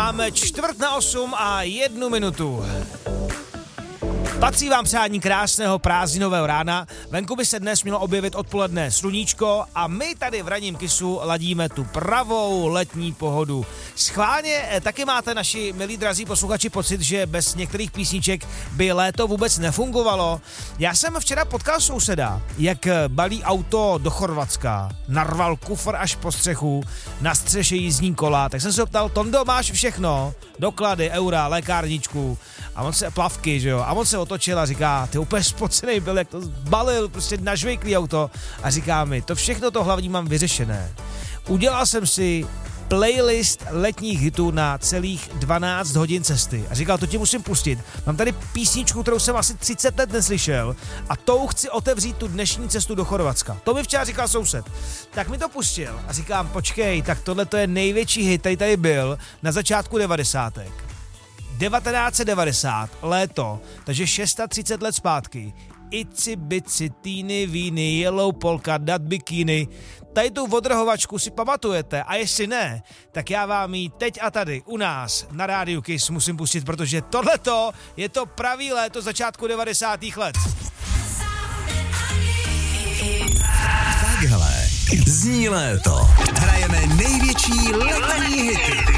Máme 7:45 a 1 minutu. Patří vám přání krásného prázdninového rána, venku by se dnes mělo objevit odpoledne sluníčko a my tady v ranním Kissu ladíme tu pravou letní pohodu. Schválně taky máte, naši milí drazí posluchači, pocit, že bez některých písniček by léto vůbec nefungovalo. Já jsem včera potkal souseda, jak balí auto do Chorvatska, narval kufr až po střechu, na střeše jízdní kola, tak jsem se ho ptal: Tondo, máš všechno? Doklady, eura, lékárničku a on se plavky, že jo? A on se otočil a říká: ty úplně spocenej byl, jak to zbalil, prostě nažvejklý auto, a říká mi: to všechno to hlavní mám vyřešené. Udělal jsem si playlist letních hitů na celých 12 hodin cesty. A říkal: to ti musím pustit. Mám tady písničku, kterou jsem asi 30 let neslyšel a tou chci otevřít tu dnešní cestu do Chorvatska. To mi včera říkal soused. Tak mi to pustil a říkám: počkej, tak tohle to je největší hit, který tady byl na začátku 90. 1990, léto, takže 630 let zpátky. Ici bici, týny, víny, yellow polka, dat bikini. Tady tu odrhovačku si pamatujete, a jestli ne, tak já vám ji teď a tady u nás na Rádiu Kiss musím pustit, protože tohleto je to pravý léto začátku 90. let. Takhle zní léto. Hrajeme největší letní hity.